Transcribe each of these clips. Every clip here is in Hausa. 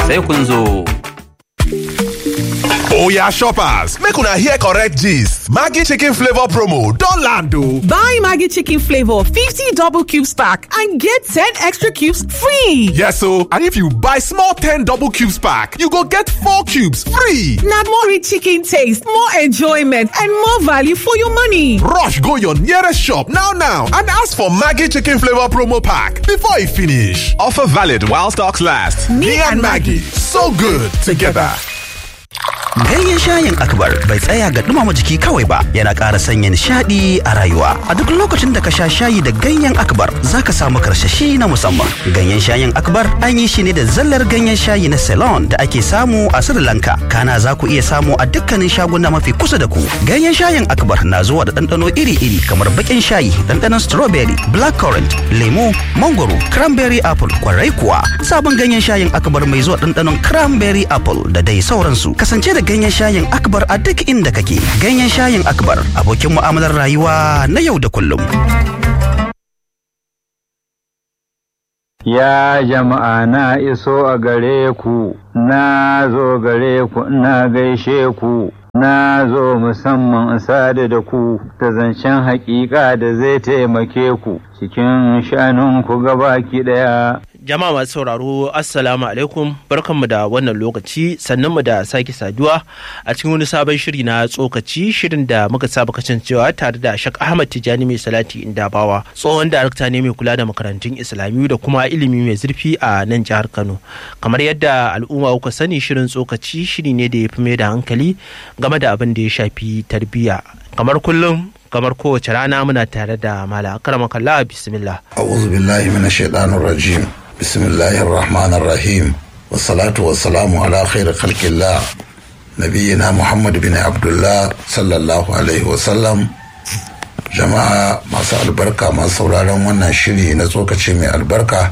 sai kun zo. Oya shoppers, make una hear correct gist. Maggi chicken flavor promo don land o. Buy Maggi chicken flavor 50 double cubes pack and get 10 extra cubes free. Yes o, and if you buy small 10 double cubes pack, you go get 4 cubes free. Na more rich chicken taste, more enjoyment and more value for your money. Rush go your nearest shop now and ask for Maggi chicken flavor promo pack before e finish. Offer valid while stocks last. Me and Maggi, so good together. Ganyen shayin Akbar bai tsaya ga dumama jiki kawai ba, yana ƙara sanya nishaɗi a rayuwa. A duk lokacin da ka sha shayi da ganyen Akbar, za ka samu karsashi na musamman. Ganyen shayin Akbar an yi shi ne da zallar ganyen shayi na Ceylon da ake samu a Sri Lanka. Kana za ku iya samu a dukkanin shaguna mafi kusa da ku. Ganyen shayin Akbar na zuwa da ɗanɗano iri-iri kamar baƙin shayi, ɗanɗanon strawberry, blackcurrant, lemo, mangoro, cranberry apple, kwarai kuwa. Sabon ganyen shayin Akbar mai zuwa ɗanɗanon cranberry apple da dai sauransu. Kasance da ganyen shayin Akbar a duk inda kake. Ganyen shayin Akbar, abokin mu'amalar rayuwa na yau da kullum. Ya jama'a na iso a gare ku, na zo gare ku na gaishe ku, na zo musamman sade da ku ta zancen haƙiƙa da zai taimake ku cikin shanunku gabaki ɗaya. Jama'a masu sauraro, Assalamu alaikum, barkanmu da wannan lokaci, sannanmu da sake saduwa a cikin wani sabon shiri na tsokaci, shirin da muka saba kasancewa tare da Sheikh Ahmad Tijani mai salati Indabawa, tsohon darakta ne mai kula da makarantun Islamiyu da kuma ilimi mai zurfi a nan jihar Kano. Kamar yadda al'umma kuka sani, shirin tsokaci shiri ne da ya fi mai da hankali game da abin da ya shafi tarbiyya. Kamar kullum, kamar kowace rana muna tare da Malam Akramakallah, bismillah. A'udhu billahi minash shaitanir rajim. Bismillahir rahmanir rahim. Wassalatu wassalamu ala khairi khalqillah nabiyina Muhammad bin Abdullah sallallahu alaihi wasallam. Jama'a masu albarka, masu sauraron wannan shiri na tsokaci mai albarka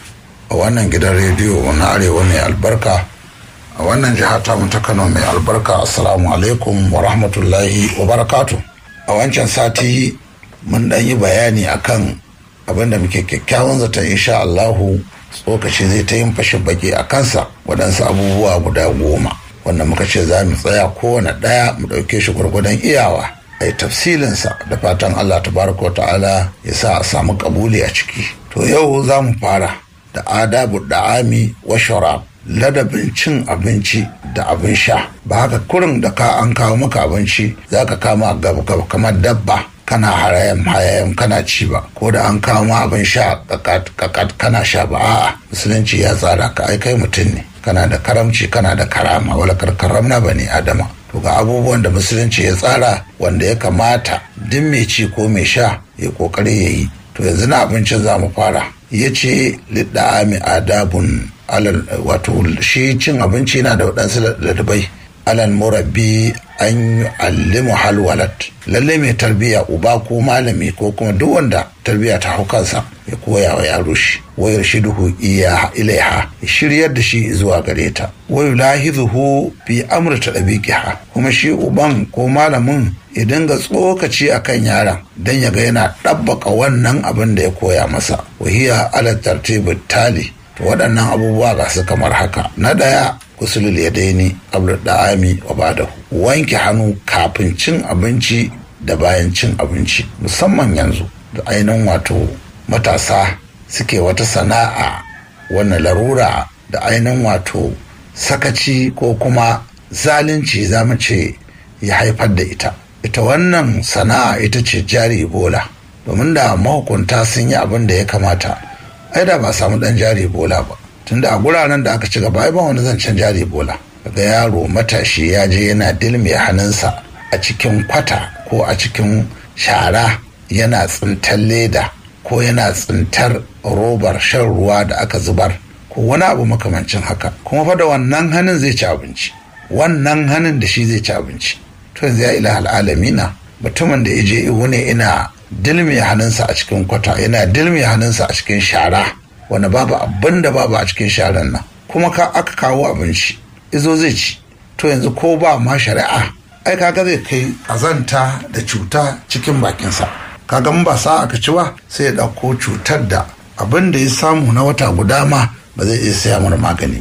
a wannan gidan rediyo na Arewa mai albarka a wannan jiha ta mu ta Kano mai albarka. Assalamu alaikum wa rahmatullahi wa barakatuh. A wancan sati mun dan yi bayani akan abinda muke kyakkyawan zata insha Allahu tsokaci zai ta yin fashin baki a kansa, waɗansu abubuwa guda 10 wanda muka ce za mu tsaya kowane ɗaya mu ɗauke shi gwargwadon iyawa a yi tafsilinsa da fatan Allah tabaraka ta'ala ya sa a samu kabuli a ciki. To yau za mu fara da adabu da'ami wa sharab, ladabin cin abinci da abin sha. Ba haka kurin da ka an kawo maka abinci za ka kama gaba kamar dabba kana hayayam kana ci ba, ko da an kawo ma abin sha kakat kana sha ba. A'a, musulunci ya tsara ka ai kai mutum ne, kana da karamci, kana da karama, wala karramna bani adama. To ga abubuwan da musulunci ya tsara wanda ya kamata duk mai ci ko mai sha ya kokari ya yi. To yanzu na abincin za mu fara. Ya ce lidda'ami adabun alal, wato shi cin abinci yana da waɗansu ladabai. Alal murabbi an yi allimu halwalat, lalle mai tarbiya uba ko malami ko kuma duk wanda tarbiya ta hau kansa ya koya wa yaro shi, wayar shi duhu iya ilaiha, ya shiryar da shi zuwa gare ta, wayu lahizuhu fi amurta ɗabiƙiha, kuma shi uban ko malamin ya dinga tsokaci akan yaron don ya ga yana ɗabbaka wannan abin da ya koya masa. Wahiya ala tartibin tali. To waɗannan abubuwa ga su kamar haka. Na ɗaya, gusulul yadaini qabla da'ami wa ba'dahu, wanke hannu kafin cin abinci da bayan cin abinci, musamman yanzu da ainihin wato matasa suke wata sana'a wannan larura da ainihin wato sakaci ko kuma zalunci za mu ce ya haifar da ita wannan sana'a ita ce jari bola. Domin da mahukunta sun yi abin da ya kamata, ai da ba samu dan jari bola ba. Tunda a guraren da aka ci gaba, ai ba wani zancen jari bola. Kaga yaro matashi ya je yana dilme hannunsa a cikin kwata ko a cikin shara, yana tsintar leda ko yana tsintar robar shan ruwa da aka zubar ko wani abu makamancin haka, kuma fa da wannan hannun zai ci abinci, wannan hannun da shi zai ci abinci. To yanzu ya ilahal alamina, mutumin da ya je wune ina dilme hannunsa a cikin kwata, yana dilme hannunsa a cikin shara, wanda babu abin da babu a cikin sharan nan, kuma aka kawo abinci izo zai ci. To yanzu ko ba ma shari'a, ai kaga zai kai azanta da cuta cikin bakinsa. Kaga mun ba sa aka ci ba, sai ya ɗauko cutar da abin da ya samu na wata guda ma ba zai iya saya mana magani ba.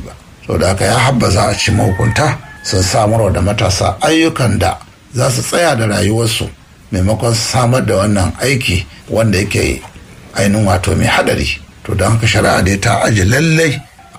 so da haka ya habbaza a ci mahukunta sun samarwa da matasa ayyukan da za su tsaya da rayuwarsu maimakon samar da wannan aiki wanda yake ainihin wato mai hadari. To don haka shari'a dai ta aji lallai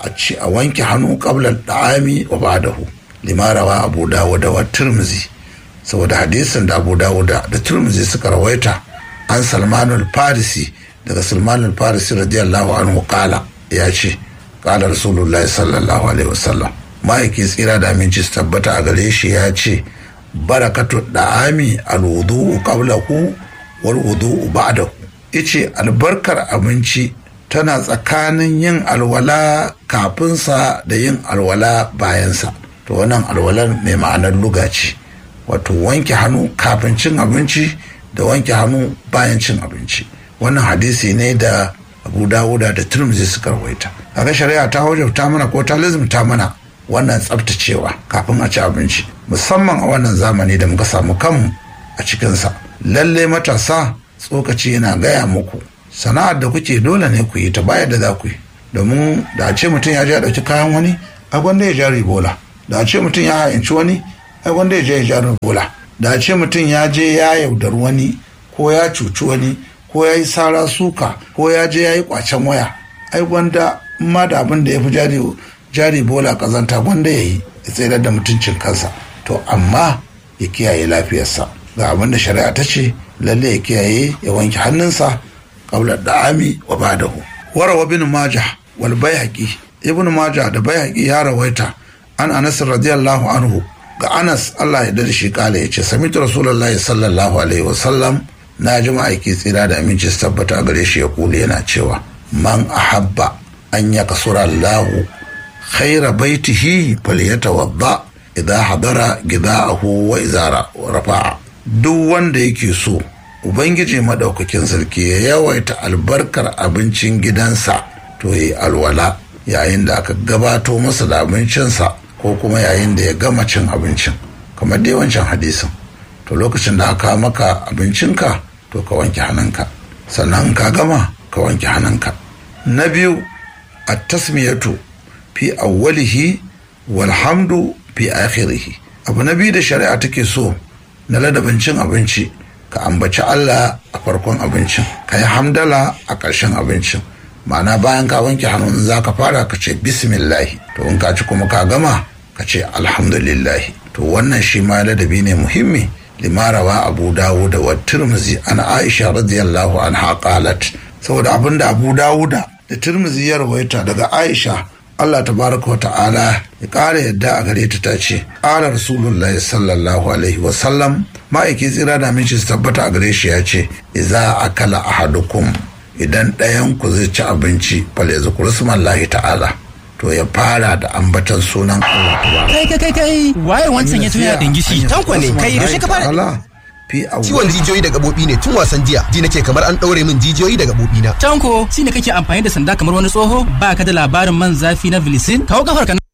a wanke hannu qabla da'ami wa ba'dahu limarawa Abu Dawud wa Tirmidhi, saboda hadisin da Abu Dawud da Tirmidhi suka rawaita an Salmanul Farisi, daga Salmanul Farisi radiyallahu anhu qala, ya ce qala Rasulullahi sallallahu alaihi wasallam, ma'aiki tsira da aminci su tabbata a gare shi ya ce barakatu da'ami alwudu qablahu wal wudu ba'dahu, yace albarkar abinci tana tsakanin yin alwala kafinsa da yin alwala bayansa. To wannan alwalar mai ma'anar luga ce, wato wanke hannu kafin cin abinci da wanke hannu bayan cin abinci. Wannan hadisi ne da Abu Dawuda da Tirmidhi suka rawaita. Kaga shari'a ta wajabta mana ko ta lazimta mana wannan tsaftacewa kafin a ci abinci, musamman a wannan zamani da muka samu kanmu a cikinsa. Lalle matasa, tsokaci yana gaya muku sana'ar da kuke dole ne ku yi ta bayar da za ku yi, domin da a ce mutum ya je ya ɗauki kayan wani a gwanda ya ja ribola, da a ce mutum ya ha'inci wani a gwanda ya je ya ja ribola, da a ce mutum ya je ya yaudar wani ko ya cuci wani ko ya yi sara suka ko ya je ya yi kwacen waya, ai gwanda ma da abin da ya fi jari bola kazanta gwanda ya yi ya tsayar da mutuncin kansa. To amma ya kiyaye lafiyarsa, ga abin da shari'a ta ce lalle ya kiyaye ya wanke hannunsa qabla da'ami wa ba'dahu. Warawa bin Majah wal Baihaqi, ibn Majah da Baihaqi ya rawaita an Anas radiyallahu anhu, ga Anas Allah ya dade shi kala yace sami'tu Rasulullahi sallallahu alaihi wasallam, na ji ma'aiki tsira da aminci su tabbata gare shi ya kula yana cewa man ahabba an yakasura Allahu khaira baitihi falyatawadda idza hadara gidaahu wa izara rafa'a. Duk wanda yake so ubangiji madaukakin sarki ya yawaita albarkar abincin gidansa to yi alwala yayin da aka gabato masa da abincinsa ko kuma yayin da ya gama cin abincin, kamar dai wancan hadisin. To lokacin da aka maka abincinka to ka wanke hannunka, sannan ka gama ka wanke hannunka. Na biyu, at-tasmiyatu fi awwalihi walhamdu fi akhirihi. Abu na biyu da shari'a take so na ladabin cin abinci, ka ambaci Allah a farkon abincin, ka yi hamdala a ƙarshen abincin. Ma'ana bayan ka wanke hannun za ka fara ka ce bismillahi, to in ka ci kuma ka gama ka ce alhamdulillahi. To wannan shi ma ladabi ne muhimmi. Limarawa Abu Dawud wa Tirmidhi an Aisha radiyallahu anha qalat, saboda abinda Abu Dawud da Tirmidhi ya rawaita daga Aisha, Allah tabaraka wa ta'ala ya ƙara yadda a gare ta ce ƙara Rasulullahi sallallahu alaihi wa sallam, ma'aiki tsira da aminci su tabbata a gare shi ya ce idza akala ahadukum, idan ɗayan ku zai ci abinci falyazkur ismallahi ta'ala, to ya fara da ambatan sunan Allah. Kai waye wancan ya tuya dingishi? Tanko ne kai yaushe ka fara? Ciwon jijiyoyi da gabobi ne tun wasan jiya. Ji nake kamar an daure min jijiyoyi da gabobi na. Tanko, shine kake amfani da sanda kamar wani tsoho? Ba ka da labarin man zafi na Vilicin? Kawo kafar ka.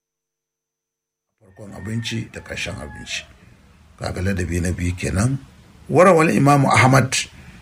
Farkon abinci da ƙarshen abinci. Kaga ladabi na biyu kenan. Warawal Imamu Ahmad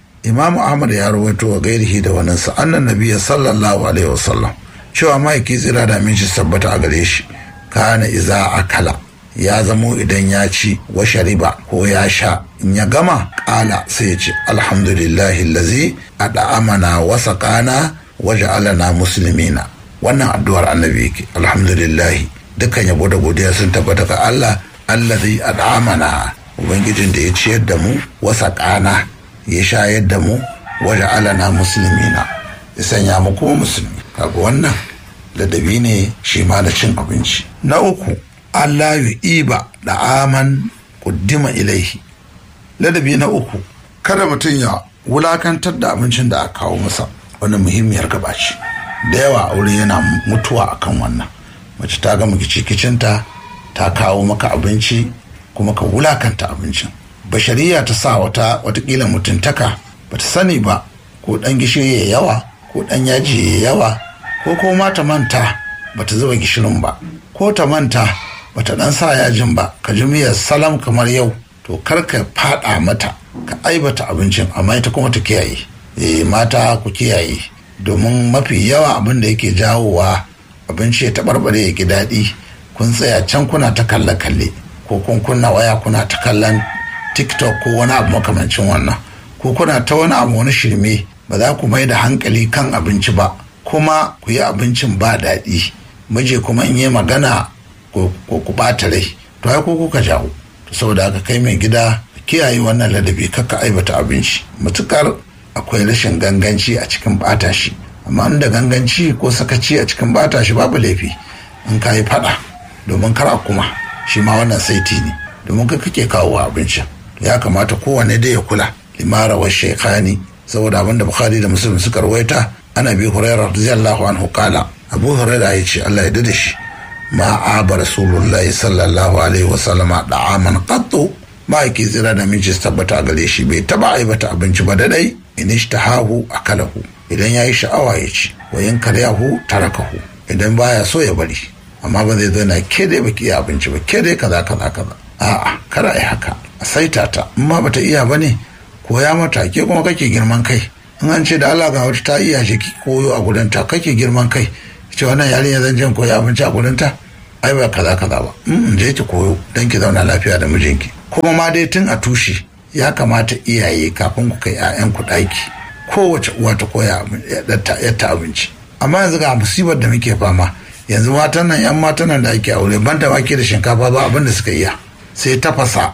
ya rawaito wa gairihi da wannan sa annan nabiyyi sallallahu alaihi wasallam, cewa ma'aiki tsira da aminci tabbata a gare shi kana iza akala, ya zamo idan ya ci wa shariba ko ya sha, in ya gama kala sai ya ce alhamdulillahi allazi ad'amana wa saqana wa ja'alana muslimina. Wannan addu'ar annabi yake, alhamdulillahi, dukkan yabo da godiya sun tabbata ga Allah allazi ad'amana, ubangijin da ya ciyar da mu, wa saqana, ya shayar da mu, wa ja'alana muslimina, ya sanya mu kuma musulmi. Kaga wannan ladabi ne shi ma da cin abinci. Na uku, Allah yu'iba da aman kuddima ilaihi. Ladabi na uku, kada mutum ya wulakantar da abincin da aka kawo masa. Wannan muhimmiyar gaba ce. Da yawa aure yana mutuwa akan wannan. Mace ta gama kicinta ta kawo maka abinci kuma ka wulakanta abincin. Bashariya ta sa watakila mutuntaka bata sani ba, ko dan gishiri ya yawa ko dan yaji ya yawa, ko ma ta manta bata zuba gishirin ba, ko ta manta bata dan sa yajin ba, ka ji miyar salam kamar yau, to kar ka fada mata ka aibata abincin, amma ita kuma ta kiyaye. Mata ku kiyaye, domin mafi yawa abin da yake jawowa abinci ya taɓarɓare ya ki daɗi kun tsaya can kuna ta kalle-kalle ko kun kunna waya kuna ta kallon tiktok ko wani abu makamancin wannan ko kuna ta wani abu wani shirme ba za ku mai da hankali kan abinci ba kuma ku yi abincin ba daɗi miji kuma in yi magana ko ku ɓata rai to ai ko kuka jawo saboda haka kai mai gida kiyaye wannan ladabi kakka aibata abinci matukar akwai rashin ganganci a cikin bata shi amma inda ganganci ko sakaci a cikin bata shi babu laifi in ka yi fada domin kar a kuma shi ma wannan saiti ne domin kai kake kawo abincin ya kamata kowanne dai ya kula limara wa shaykhani saboda abinda bukhari da muslim suka rawaita ana bi hurairah radiyallahu anhu qala abu hurairah yace Allah ya dade shi ma aba rasulullahi sallallahu alaihi wasallama da'aman qattu ba yake zira da miji tabbata gare shi bai taba aibata abinci ba dadai in ishtahahu akalahu idan yayi sha'awa ya ci wa in karyahu tarakahu idan baya so ya bari amma ba zai zo na ke dai baki iya abinci ba ke dai kaza a'a kada ai haka a saita ta in ma bata iya bane koya mata ke kuma kake girman kai in an ce da Allah ga wata ta iya shi ki koyo a gurin ta kake girman kai ce wannan yarinya zan je koyi abinci a gurin ta ai ba kaza ba je ki koyo dan ki zauna lafiya da mijinki kuma ma dai tun a tushe ya kamata iyaye kafin ku kai 'ya'yan ku ɗaki kowace uwa ta koya yatta abinci amma yanzu ga musibar da muke fama yanzu matan nan 'yan matan nan da ake aure banda wake da shinkafa ba abin da suka iya sai tafasa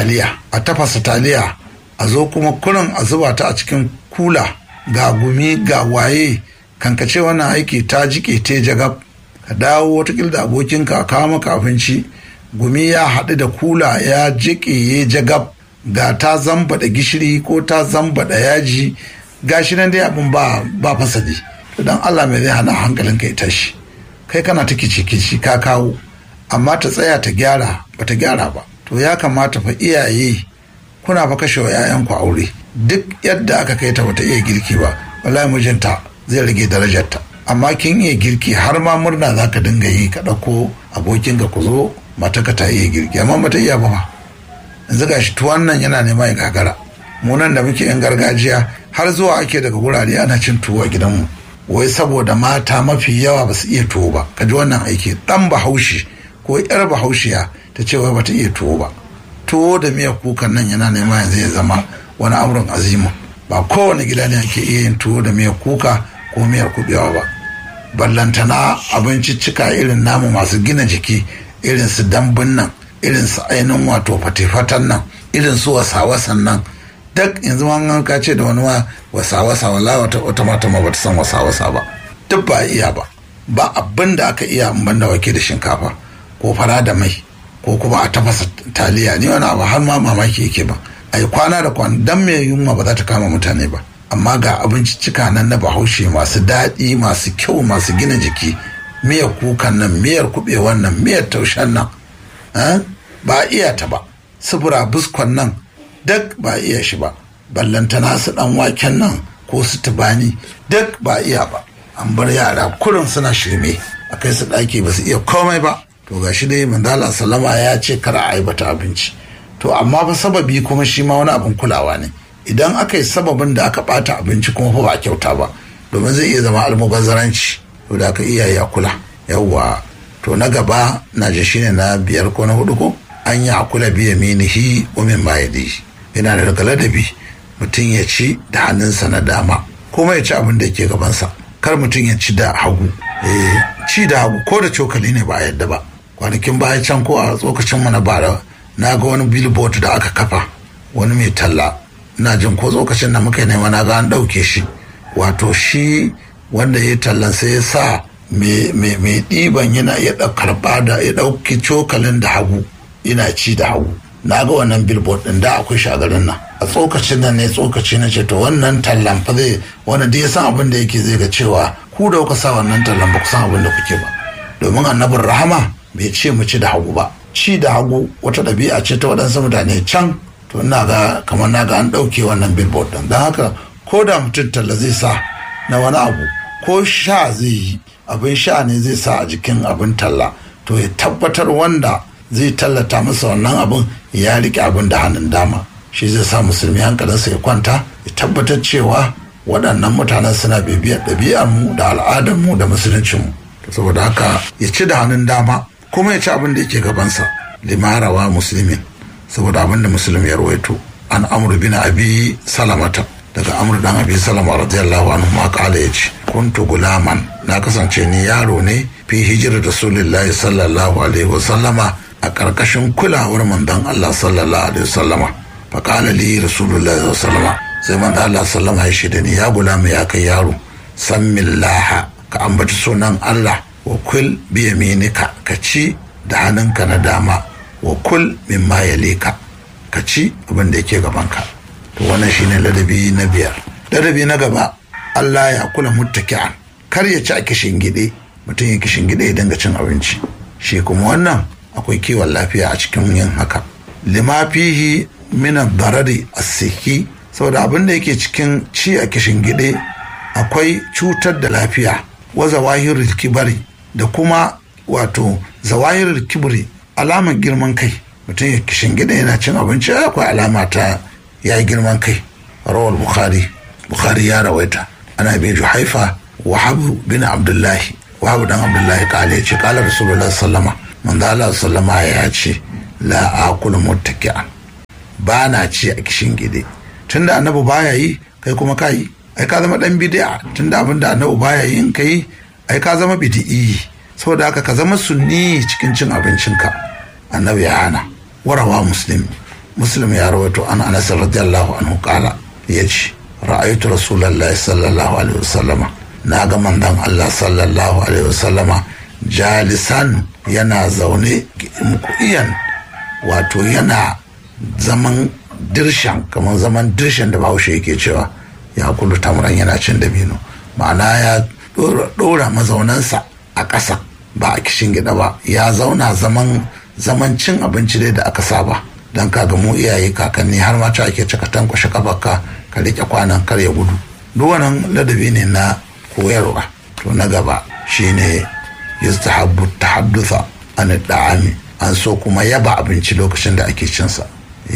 taliya a zo kuma kurin a zuba ta a cikin kula ga gumi ga waye kankace wannan aiki ta jike te jagab ka dawo watakila da abokinka a kawo maka abinci gumi ya haɗu da kula ya jike ya jagab ga ta zamba da gishiri ko ta zamba da yaji gashi nan dai abin ba fasadi dan Allah mai zai hana hankalinka ya tashi kai kana ta kici ka kawo amma ta tsaya ta gyara ba ta gyara ba to ya kamata fa iyaye kuna fa kashewa 'ya'yanku aure duk yadda aka kai ta bata iya girki ba wallahi mijinta zai rage darajarta amma kin iya girki har ma murna za ka dinga yi ka ɗauko abokinka ku zo mataka ta iya girki amma bata iya ba yanzu gashi tuwon nan yana nema ya gagara mu nan da muke yan gargajiya har zuwa ake daga gurare ana cin tuwo a gidanmu wai saboda mata mafi yawa ba su iya tuwo ba ka ji wannan aiki dan bahaushe ko yar bahaushiya ta ce wai bata iya tuwo ba tuwo da miyar kukan nan yana nema yanzu ya zama wani amurin azimu ba kowane gida ne ake iya yin tuwo da miyar kuka ko miyar kubewa ba ballantana abinciccika irin namu masu gina jiki irin su dambun nan irin su ainihin wato fatifatan nan irin su wasawasan nan duk yanzu an ka ce da wani wasawasa wala wata mata ma bata san wasawasa ba duk ba iya ba abin da aka iya in banda wake da shinkafa ko fara da mai ko kuma a tafasa taliya ni wani abu har ma mamaki yake ba ai kwana da kwana dan mai yunwa ba za ta kama mutane ba amma ga abinciccika nan na bahaushe masu daɗi masu kyau masu gina jiki miyar kukan nan miyar kuɓewan nan miyar taushen nan ba iya ta ba subura buskon nan duk ba iya shi ba ballantana su dan waken nan ko su tubani duk ba iya ba an bar yara kurin suna shirme a kai su ɗaki ba su iya komai ba to gashi dai mandala salama ya ce kar a aibata abinci to amma fa sababi kuma shi ma wani abin kulawa ne idan aka yi sababin da aka bata abinci kuma fa ba kyauta ba domin zai iya zama almubazzaranci to da aka iya ya kula yawwa to na gaba na ji shine na 5 ko na 4 ko an yi akula biya minihi umin mayadi yana da daga ladabi mutum ya ci da hannunsa na dama kuma ya ci abin da yake gabansa kar mutum ya ci da hagu ci da hagu ko da cokali ne ba a yadda ba kwanakin baya can ko a tsokacin mu na bara na ga wani billboard da aka kafa wani mai talla ina jin ko tsokacin da muka nema na ga an ɗauke shi wato shi wanda ya tallan sai ya sa mai ɗiban yana iya karɓa da ya ɗauki cokalin da hagu ina ci da hagu na ga wannan billboard ɗin da akwai shagarin nan a tsokacin nan ne tsokaci na ce to wannan tallan fa zai wanda da ya san abin da yake zai ga cewa ku da kuka sa wannan tallan ba ku san abin da kuke ba domin annabin rahama bai ce mu ci da hagu ba ci da hagu wata ɗabi'a ce ta waɗansu mutane can to ina ga kamar na ga an ɗauke wannan billboard ɗin don haka ko da mutum talla zai sa na wani abu ko sha zai yi abin sha ne zai sa a jikin abin talla to ya tabbatar wanda zai tallata masa wannan abin ya rike abin da hannun dama shi zai sa musulmi hankalinsa ya kwanta ya tabbatar cewa waɗannan mutanen suna bibiyar ɗabi'armu da al'adarmu da musuluncinmu to saboda haka ya ci da hannun dama kuma ya ci abin da yake gabansa. Limarawa Muslimin, saboda abin da Muslim ya rawaito an Amr bin Abi Salamata, daga Amr dan Abi Salama radiyallahu anhu ma kala yace kuntu gulaman, na kasance ni yaro ne fi hijira Rasulullahi sallallahu alaihi wasallama, a karkashin kulawar manzon Allah sallallahu alaihi wasallama. Fa qala li Rasulullahi sallallahu alaihi wasallama, sai manzon Allah sallama ya shida ni, ya gulama ya kai yaro, sammillaha, ka ambaci sunan Allah, wa kul bi yaminika, ka ci da hannunka na dama, wa kul mimma yalika, ka ci abin da yake gabanka. To wannan shine ladabi na 5. Ladabi na gaba, Allah ya kula muttaki'an, kar ya ci a kishingide, mutum ya kishingide ya dinga cin abinci. Shi kuma wannan akwai kiwon lafiya a cikin yin haka. Lima fihi min ad-darari as-sihi, saboda abin da yake cikin ci a kishingide akwai cutar da lafiya. Wa zawahirul kibari, da kuma wato zawahirul kibri, alamar girman kai. Mutum ya kishingide yana cin abinci akwai alama ta ya yi girman kai. Rawal Bukhari ya rawaita ana bin Juhaifa Wahabu bin Abdullahi, Wahabu dan Abdullahi kale ya ce kala Rasulullah sallama, manzo Allah sallama ya ce la akulu muttaki'an, ba na ci a kishingide. Tunda annabi baya yi kai kuma ka yi, ai ka zama dan bid'a. Tunda abinda annabi baya yi in kai ai ka zama bid'i. Saboda haka ka zama sunni cikin cin abincinka. Annabi ya hana. Warawa Muslim ya rawaito an Anas radiyallahu anhu kala yace ra'aytu Rasulullahi sallallahu alaihi wasallama, na ga manzon Allah sallallahu alaihi wasallama jalisan, yana zaune muku'iyan, wato yana zaman dirshan, kamar zaman dirshan da Bahaushe yake cewa, ya kulu tamran, yana cin dabino. Ma'ana ya dora mazaunansa a ƙasa, ba a kishin gida ba, ya zauna zaman cin abinci dai da aka saba. Don kaga mu iyaye kakanni har ma ta ake cika tankwashe kafarka ka rike kwanan kar ya gudu. Duk wannan ladabi ne na koyarwa. To na gaba shine yustahabbu tahaddutha an da'ami, an so kuma yaba abinci lokacin da ake cin sa.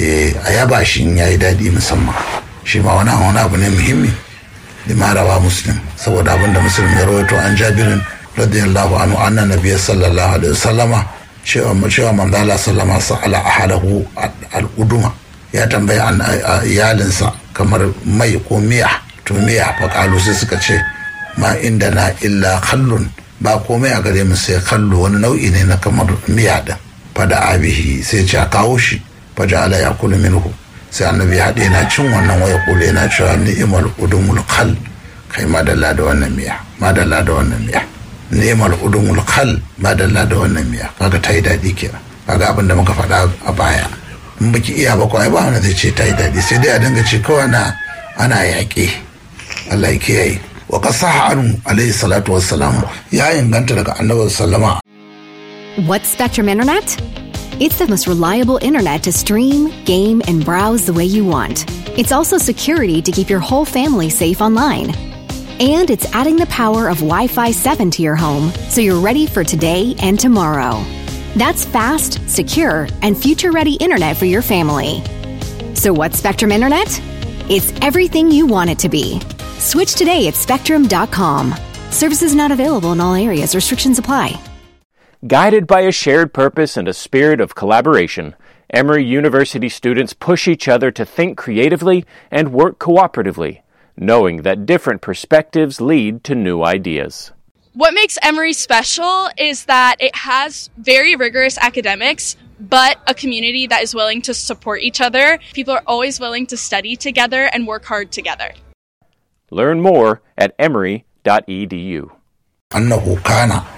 A yaba shi in yayi dadi musamman, shi ma wani abu ne muhimmi. Limarawa Muslim, saboda abinda Muslim ya rawaito an Jabirin radiyallahu anhu anna nabiyyi sallallahu alaihi wasallama, cewa manzo Allah sallama sa'ala ahalahu al-uduma, ya tambayi iyalinsa kamar mai ko miya. To miya fa kalu sai suka ce ma inda na illa khallun, ba komai a gare mu sai kallo, wani nau'i ne na kamar miya din. Fada abihi, sai ce a kawo shi. Faja'ala yakulu minhu, sai annabi ya haɗe na cin wannan waya kule na cewa ni'mal udumul khal, kai madalla da wannan miya, madalla da wannan miya. Ni'mal udumul khal, madalla da wannan miya. Kaga ta yi daɗi kenan. Kaga abin da muka faɗa a baya, in baki iya ba kawai ba wanda zai ce ta yi daɗi, sai dai a dinga ce kawai ana yaƙe. Allah ya kiyaye. Wa qasaha anhu alayhi salatu wassalam, ya inganta daga annabi sallama. What's Spectrum Internet? It's the most reliable internet to stream, game, and browse the way you want. It's also security to keep your whole family safe online. And it's adding the power of Wi-Fi 7 to your home, so you're ready for today and tomorrow. That's fast, secure, and future-ready internet for your family. So what's Spectrum Internet? It's everything you want it to be. Switch today at Spectrum.com. Services not available in all areas. Restrictions apply. Guided by a shared purpose and a spirit of collaboration, Emory University students push each other to think creatively and work cooperatively, knowing that different perspectives lead to new ideas. What makes Emory special is that it has very rigorous academics, but a community that is willing to support each other. People are always willing to study together and work hard together. Learn more at emory.edu. Annahu kana